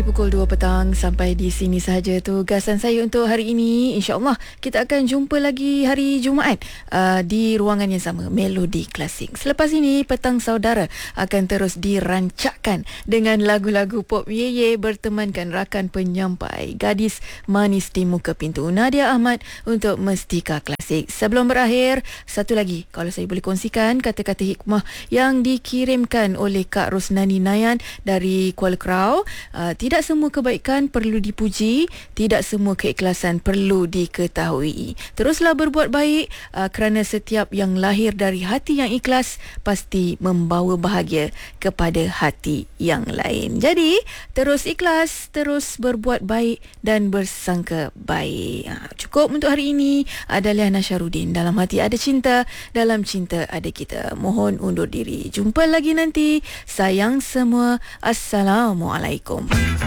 Pukul 2 petang sampai di sini sahaja tugasan saya untuk hari ini. InsyaAllah kita akan jumpa lagi hari Jumaat di ruangan yang sama, Melodi Klasik. Selepas ini Petang Saudara akan terus dirancakkan dengan lagu-lagu pop Ye bertemankan rakan penyampai gadis manis di muka pintu Nadia Ahmad untuk Mestika Klasik. Sebelum berakhir, satu lagi kalau saya boleh kongsikan kata-kata hikmah yang dikirimkan oleh Kak Rosnani Nayan dari Kuala Krau. Tidak semua kebaikan perlu dipuji, tidak semua keikhlasan perlu diketahui. Teruslah berbuat baik kerana setiap yang lahir dari hati yang ikhlas pasti membawa bahagia kepada hati yang lain. Jadi, terus ikhlas, terus berbuat baik dan bersangka baik. Cukup untuk hari ini. Adalah Nasyarudin. Dalam hati ada cinta, dalam cinta ada kita. Mohon undur diri. Jumpa lagi nanti. Sayang semua. Assalamualaikum.